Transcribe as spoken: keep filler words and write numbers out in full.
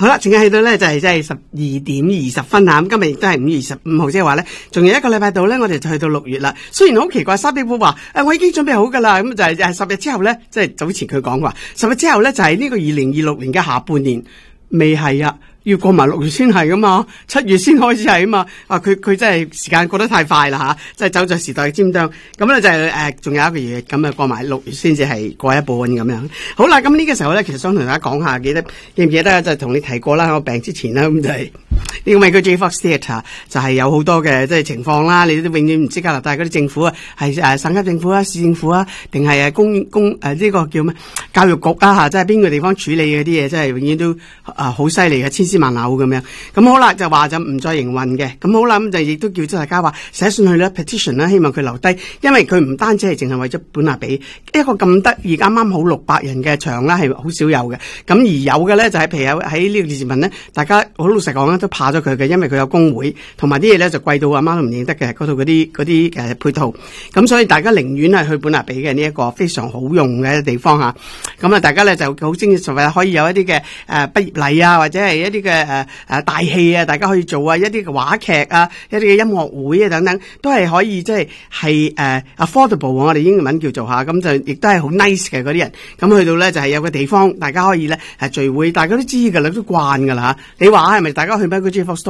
好啦，陣間去到咧就係即係十二點二十分啊！咁今日亦都係五月二十五號，即係話咧，仲有一個禮拜到咧，我哋就去到六月啦。雖然好奇怪，沙比夫話誒，我已經準備好噶啦，咁就係就係十日之後咧，即係早前佢講話，十日之後咧就係呢個二零二六年嘅下半年，未係啊。要過埋六月先係噶嘛，七月先開始係啊嘛，啊佢佢真係時間過得太快啦吓，即係走在時代嘅尖端。咁咧就係誒，仲有一個月，咁啊過埋六月先至係過一半咁樣。好啦，咁呢個時候咧，其實想同大家講下，記得記唔記得就同你提過啦，我病之前啦，咁就係呢個美國 J. Fox Theatre 就係有好多嘅即係情況啦，你都永遠唔知加拿大嗰啲政府啊，係誒省級政府啊、市政府啊，定係誒公公誒呢個叫咩教育局啊吓，即係邊個地方處理嗰啲嘢，即係永遠都啊好犀利嘅，千絲萬縷咁樣。咁好啦，就話就唔再營運嘅。咁好啦，咁就亦都叫咗大家話寫信去啦 petition 啦，希望佢留低，因為佢唔單止係淨係為咗本拿比一個咁得意，啱啱好六百人嘅場啦，係好少有嘅。咁而有嘅咧就係譬如有喺呢個列治文咧，大家好老實講咧都怕咗佢嘅，因為佢有工會，同埋啲嘢咧就貴到阿媽都唔認得嘅，嗰度嗰啲嗰啲誒配套。咁所以大家寧願係去本拿比嘅呢一個非常好用嘅地方吓。咁啊，大家咧就好精神，可以有一啲嘅誒畢業禮啊，或者係一啲嘅誒誒大戲啊，大家可以做啊，一啲嘅話劇啊，一啲嘅音樂會啊等等，都係可以即係係誒 affordable， 我哋英文叫做吓，咁就亦都係好 nice 嘅嗰啲人。咁去到咧就係有個地方，大家可以咧係聚會，大家都知噶啦，都慣噶啦吓。你話係咪大家去咩嗰啲